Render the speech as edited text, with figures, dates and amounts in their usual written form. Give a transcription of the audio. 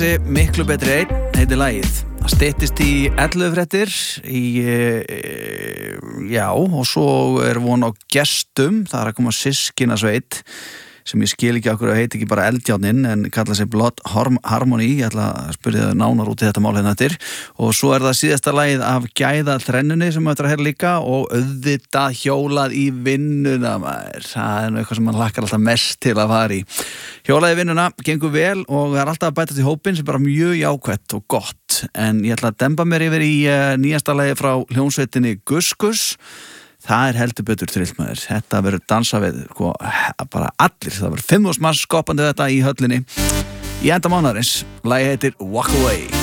Miklu betri einn heitir lagið. Það styttist í 11 fréttir já, og svo von á gestum. Það að koma systkinasveit sem ég skil ekki okkur að heiti ekki bara Eldjárnin en kalla sig Blood Harmony. Ég ætla að spyrja það nánar út í þetta mál hérna eftir. Og svo það síðasta lagið af Gæða þrennunni sem þetta hér líka og auðvitað hjólað í vinnuna maður. Það nú eitthvað sem mann hlakkar alltaf mest til að fara í. Hjólað í vinnuna gengur vel og það alltaf að bæta til hópinn sem bara mjög jákvætt og gott. En ég ætla að demba mér yfir í nýjasta lagið frá hljómsveitinni Gus Gus. Það heldur betur trillt maður. Þetta verður dansað við bara allir. Það verður 5.000 manns skoppandi þetta í höllinni í enda mánaðarins. Lagið heitir Walk Away.